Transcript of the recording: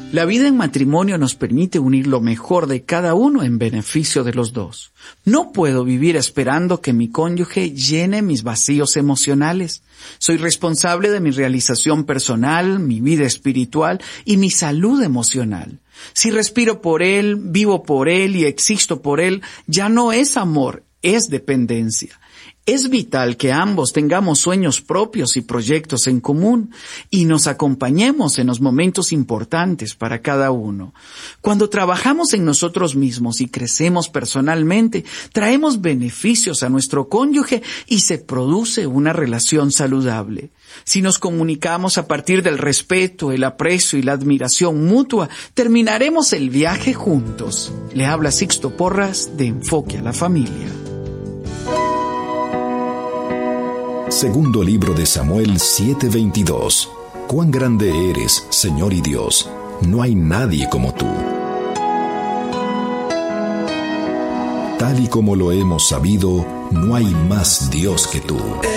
La vida en matrimonio nos permite unir lo mejor de cada uno en beneficio de los dos. No puedo vivir esperando que mi cónyuge llene mis vacíos emocionales. Soy responsable de mi realización personal, mi vida espiritual y mi salud emocional. Si respiro por él, vivo por él y existo por él, ya no es amor, es dependencia. Es vital que ambos tengamos sueños propios y proyectos en común y nos acompañemos en los momentos importantes para cada uno. Cuando trabajamos en nosotros mismos y crecemos personalmente, traemos beneficios a nuestro cónyuge y se produce una relación saludable. Si nos comunicamos a partir del respeto, el aprecio y la admiración mutua, terminaremos el viaje juntos. Le habla Sixto Porras de Enfoque a la Familia. Segundo libro de Samuel 7:22. Cuán grande eres, Señor y Dios. No hay nadie como tú. Tal y como lo hemos sabido, no hay más Dios que tú.